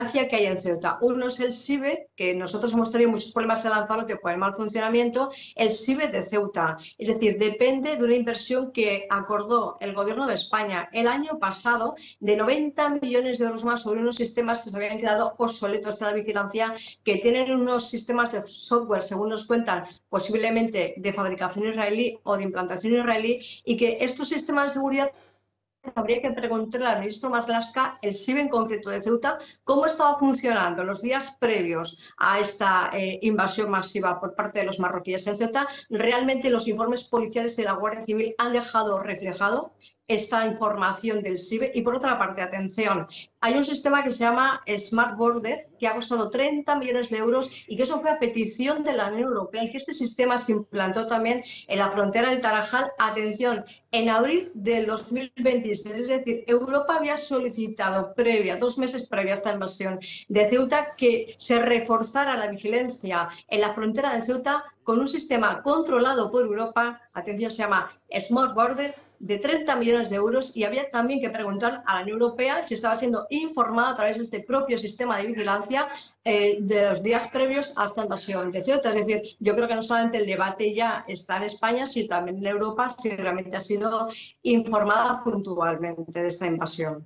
que hay en Ceuta. Uno es el SIBE, que nosotros hemos tenido muchos problemas en Lanzarote por el mal funcionamiento, el SIBE de Ceuta. Es decir, depende de una inversión que acordó el Gobierno de España el año pasado de 90 millones de euros más sobre unos sistemas que se habían quedado obsoletos de la vigilancia, que tienen unos sistemas de software, según nos cuentan, posiblemente de fabricación israelí o de implantación israelí, y que estos sistemas de seguridad habría que preguntarle al ministro Marlaska, el SIBE en concreto de Ceuta, cómo estaba funcionando los días previos a esta invasión masiva por parte de los marroquíes en Ceuta. Realmente los informes policiales de la Guardia Civil han dejado reflejado esta información del SIBE. Y por otra parte, atención, hay un sistema que se llama Smart Border, que ha costado 30 millones de euros y que eso fue a petición de la Unión Europea, y que este sistema se implantó también en la frontera del Tarajal, atención, en abril del 2026. Es decir, Europa había solicitado 2 meses previa a esta invasión de Ceuta, que se reforzara la vigilancia en la frontera de Ceuta con un sistema controlado por Europa, atención, se llama Smart Border, de 30 millones de euros, y había también que preguntar a la Unión Europea si estaba siendo informada a través de este propio sistema de vigilancia de los días previos a esta invasión de Ceuta. Es decir, yo creo que no solamente el debate ya está en España, sino también en Europa, si realmente ha sido informada puntualmente de esta invasión.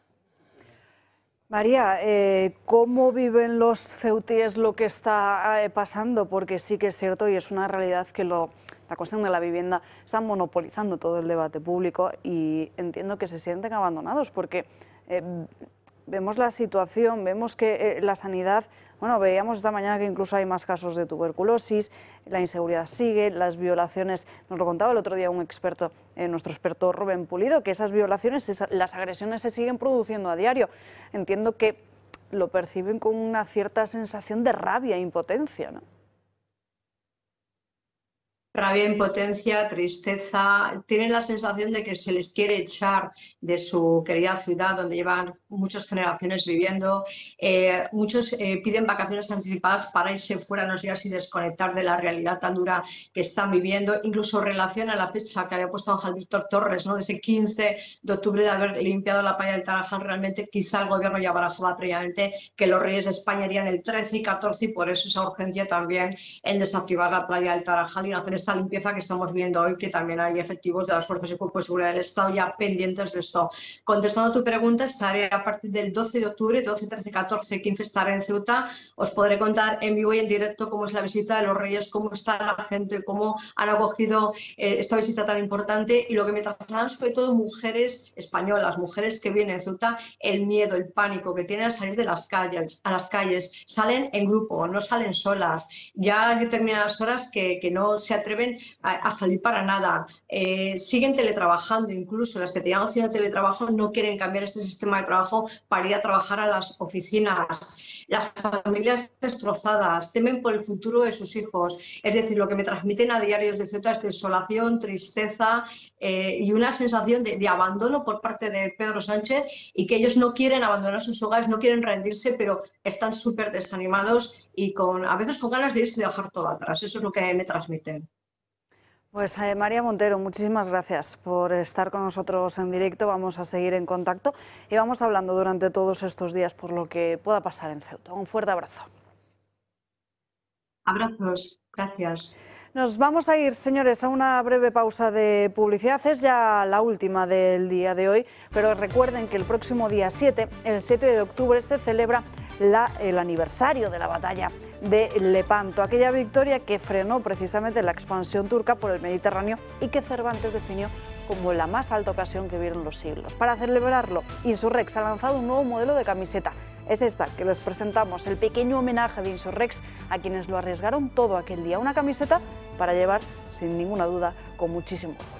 María, ¿cómo viven los ceutíes lo que está pasando? Porque sí que es cierto y es una realidad que la cuestión de la vivienda está monopolizando todo el debate público, y entiendo que se sienten abandonados porque vemos la situación, vemos que la sanidad, bueno, veíamos esta mañana que incluso hay más casos de tuberculosis, la inseguridad sigue, las violaciones, nos lo contaba el otro día un experto, nuestro experto Rubén Pulido, que esas violaciones, las agresiones se siguen produciendo a diario. Entiendo que lo perciben con una cierta sensación de rabia e impotencia, ¿no? Rabia, impotencia, tristeza, tienen la sensación de que se les quiere echar de su querida ciudad donde llevan muchas generaciones viviendo. Muchos piden vacaciones anticipadas para irse fuera unos días y desconectar de la realidad tan dura que están viviendo. Incluso relaciona la fecha que había puesto Ángel Víctor Torres, ¿no?, de ese 15 de octubre de haber limpiado la playa del Tarajal. Realmente quizá el gobierno ya barajaba previamente que los Reyes de España irían el 13 y 14, y por eso esa urgencia también en desactivar la playa del Tarajal y en hacer esta limpieza que estamos viendo hoy, que también hay efectivos de las fuerzas y cuerpos de seguridad del Estado ya pendientes de esto. Contestando a tu pregunta, estaré a partir del 12 de octubre, 12, 13, 14, 15 estaré en Ceuta. Os podré contar en vivo y en directo cómo es la visita de los Reyes, cómo está la gente, cómo han acogido esta visita tan importante, y lo que me trasladan sobre todo mujeres españolas, mujeres que vienen a Ceuta, el miedo, el pánico que tienen a salir de las calles, a las calles. Salen en grupo, no salen solas. Ya hay determinadas horas que no se atreven a salir para nada. Siguen teletrabajando, incluso las que tenían opción de teletrabajo no quieren cambiar este sistema de trabajo para ir a trabajar a las oficinas. Las familias destrozadas, temen por el futuro de sus hijos. Es decir, lo que me transmiten a diario desde Ceuta es desolación, tristeza y una sensación de abandono por parte de Pedro Sánchez, y que ellos no quieren abandonar sus hogares, no quieren rendirse, pero están súper desanimados y a veces con ganas de irse y dejar todo atrás. Eso es lo que me transmiten. Pues María Montero, muchísimas gracias por estar con nosotros en directo. Vamos a seguir en contacto y vamos hablando durante todos estos días por lo que pueda pasar en Ceuta. Un fuerte abrazo. Abrazos, gracias. Nos vamos a ir, señores, a una breve pausa de publicidad. Es ya la última del día de hoy, pero recuerden que el próximo día 7, el 7 de octubre, se celebra el aniversario de la batalla de Lepanto, aquella victoria que frenó precisamente la expansión turca por el Mediterráneo y que Cervantes definió como la más alta ocasión que vieron los siglos. Para celebrarlo, Insurrex ha lanzado un nuevo modelo de camiseta. Es esta que les presentamos, el pequeño homenaje de Insurrex a quienes lo arriesgaron todo aquel día. Una camiseta para llevar, sin ninguna duda, con muchísimo orgullo.